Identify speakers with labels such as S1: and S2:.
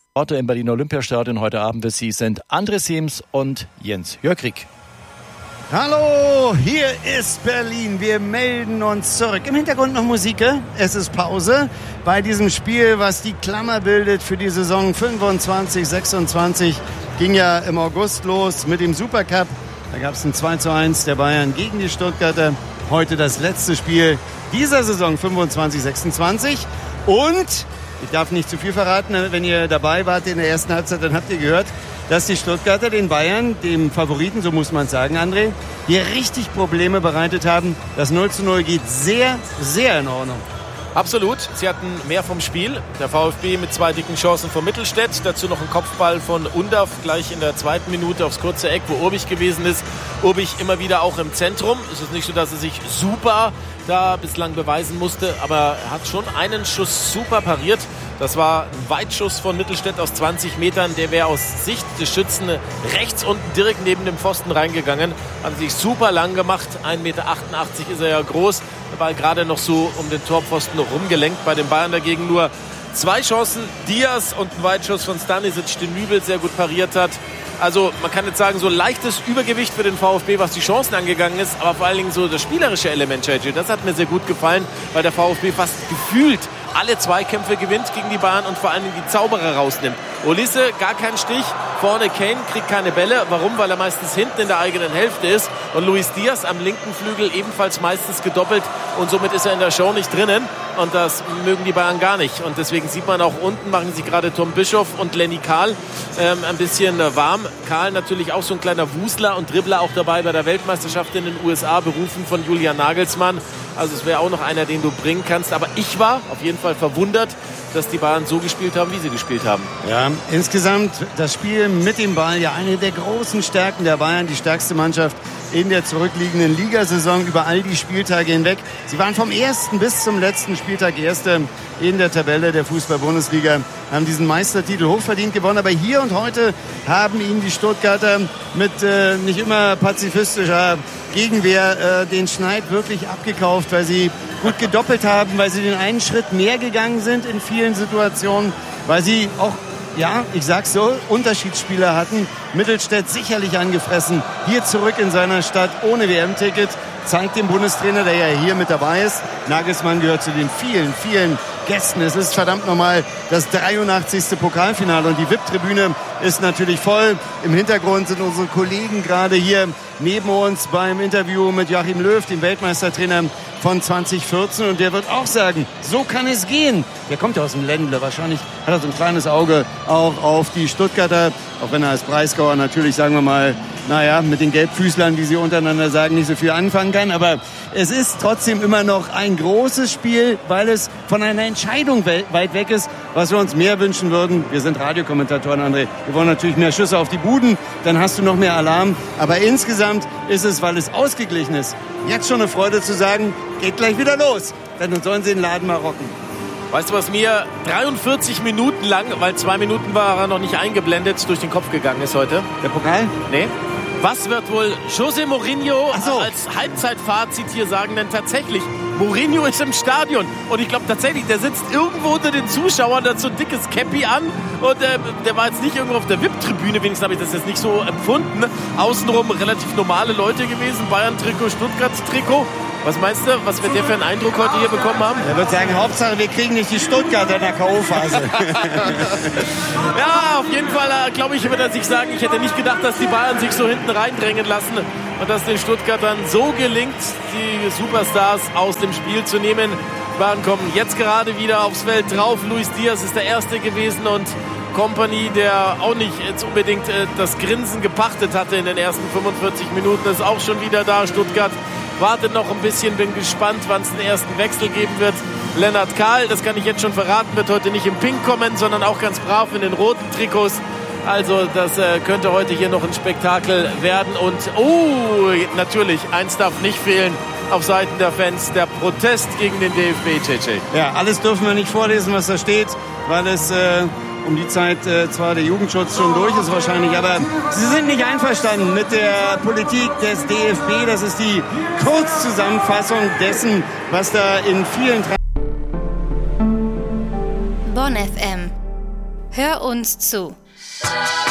S1: Orte im Berliner Olympiastadion heute Abend für Sie sind André Siems und Jens Jörgrig.
S2: Hallo, hier ist Berlin. Wir melden uns zurück. Im Hintergrund noch Musik. Es ist Pause bei diesem Spiel, was die Klammer bildet für die Saison 25/26. Ging ja im August los mit dem Supercup. Da gab es ein 2:1 der Bayern gegen die Stuttgarter. Heute das letzte Spiel dieser Saison 25/26. Und ich darf nicht zu viel verraten, wenn ihr dabei wart in der ersten Halbzeit, dann habt ihr gehört, dass die Stuttgarter den Bayern, dem Favoriten, so muss man sagen, André, hier richtig Probleme bereitet haben. Das 0:0 geht sehr, sehr in Ordnung.
S3: Absolut. Sie hatten mehr vom Spiel. Der VfB mit 2 dicken Chancen von Mittelstädt. Dazu noch ein Kopfball von Undav gleich in der 2. Minute aufs kurze Eck, wo Urbich gewesen ist. Urbich immer wieder auch im Zentrum. Es ist nicht so, dass er sich super da bislang beweisen musste, aber er hat schon einen Schuss super pariert. Das war ein Weitschuss von Mittelstädt aus 20 Metern. Der wäre aus Sicht des Schützen rechts unten direkt neben dem Pfosten reingegangen. Hat sich super lang gemacht. 1,88 Meter ist er ja groß. Der Ball gerade noch so um den Torpfosten rumgelenkt. Bei den Bayern dagegen nur 2 Chancen. Diaz und ein Weitschuss von Stanisic, den Nübel sehr gut pariert hat. Also man kann jetzt sagen, so leichtes Übergewicht für den VfB, was die Chancen angegangen ist. Aber vor allen Dingen so das spielerische Element, JJ, das hat mir sehr gut gefallen, weil der VfB fast gefühlt alle Zweikämpfe gewinnt gegen die Bayern und vor allem die Zauberer rausnimmt. Olise, gar kein Stich. Vorne Kane kriegt keine Bälle. Warum? Weil er meistens hinten in der eigenen Hälfte ist. Und Luis Diaz am linken Flügel ebenfalls meistens gedoppelt. Und somit ist er in der Show nicht drinnen. Und das mögen die Bayern gar nicht. Und deswegen sieht man auch unten, machen sich gerade Tom Bischoff und Lenny Kahl ein bisschen warm. Kahl natürlich auch so ein kleiner Wusler und Dribbler auch dabei bei der Weltmeisterschaft in den USA, berufen von Julian Nagelsmann. Also es wäre auch noch einer, den du bringen kannst. Aber ich war auf jeden Fall verwundert, dass die Bayern so gespielt haben, wie sie gespielt haben.
S2: Ja, insgesamt das Spiel mit dem Ball, ja eine der großen Stärken der Bayern, die stärkste Mannschaft in der zurückliegenden Ligasaison über all die Spieltage hinweg. Sie waren vom ersten bis zum letzten Spieltag Erste in der Tabelle der Fußball-Bundesliga, haben diesen Meistertitel hochverdient gewonnen. Aber hier und heute haben ihnen die Stuttgarter mit nicht immer pazifistischer Gegenwehr den Schneid wirklich abgekauft, weil sie gut gedoppelt haben, weil sie den einen Schritt mehr gegangen sind in vielen Situationen, weil sie auch, ja, ich sag's so, Unterschiedsspieler hatten. Mittelstädt sicherlich angefressen, hier zurück in seiner Stadt ohne WM-Ticket, zeigt dem Bundestrainer, der ja hier mit dabei ist. Nagelsmann gehört zu den vielen, vielen Gästen. Es ist verdammt nochmal das 83. Pokalfinale und die VIP-Tribüne ist natürlich voll. Im Hintergrund sind unsere Kollegen gerade hier neben uns beim Interview mit Joachim Löw, dem Weltmeistertrainer von 2014. Und der wird auch sagen, so kann es gehen. Der kommt ja aus dem Ländle. Wahrscheinlich hat er so ein kleines Auge auch auf die Stuttgarter. Auch wenn er als Breisgauer natürlich, sagen wir mal, naja, mit den Gelbfüßlern, wie sie untereinander sagen, nicht so viel anfangen kann. Aber es ist trotzdem immer noch ein großes Spiel, weil es von einer Entscheidung weit weg ist, was wir uns mehr wünschen würden. Wir sind Radiokommentatoren, André. Wir wollen natürlich mehr Schüsse auf die Buden, dann hast du noch mehr Alarm. Aber insgesamt ist es, weil es ausgeglichen ist, jetzt schon eine Freude zu sagen, geht gleich wieder los. Dann sollen sie den Laden mal rocken.
S3: Weißt du, was mir 43 Minuten lang, weil 2 Minuten war er noch nicht eingeblendet, durch den Kopf gegangen ist heute?
S2: Der Pokal?
S3: Nee. Was wird wohl José Mourinho als Halbzeitfazit hier sagen? Denn tatsächlich, Mourinho ist im Stadion. Und ich glaube tatsächlich, der sitzt irgendwo unter den Zuschauern, der hat so ein dickes Käppi an. Und der war jetzt nicht irgendwo auf der VIP-Tribüne, wenigstens habe ich das jetzt nicht so empfunden. Außenrum relativ normale Leute gewesen, Bayern-Trikot, Stuttgart-Trikot. Was meinst du, was wir der für einen Eindruck heute hier bekommen haben?
S2: Er wird sagen, Hauptsache wir kriegen nicht die Stuttgarter in der K.O.-Phase.
S3: Ja, auf jeden Fall, glaube ich, wird er sich sagen, ich hätte nicht gedacht, dass die Bayern sich so hinten reindrängen lassen und dass den Stuttgartern so gelingt, die Superstars aus dem Spiel zu nehmen. Die Bayern kommen jetzt gerade wieder aufs Feld drauf. Luis Diaz ist der Erste gewesen und Kompany, der auch nicht jetzt unbedingt das Grinsen gepachtet hatte in den ersten 45 Minuten, ist auch schon wieder da. Stuttgart wartet noch ein bisschen, bin gespannt, wann es den ersten Wechsel geben wird. Lennart Kahl, das kann ich jetzt schon verraten, wird heute nicht im Pink kommen, sondern auch ganz brav in den roten Trikots. Also das könnte heute hier noch ein Spektakel werden. Und natürlich, eins darf nicht fehlen auf Seiten der Fans, der Protest gegen den DFB, JJ.
S2: Ja, alles dürfen wir nicht vorlesen, was da steht, weil es um die Zeit zwar der Jugendschutz schon durch ist wahrscheinlich, aber sie sind nicht einverstanden mit der Politik des DFB. Das ist die Kurzzusammenfassung dessen, was da in vielen...
S4: Bonn FM. Hör uns zu.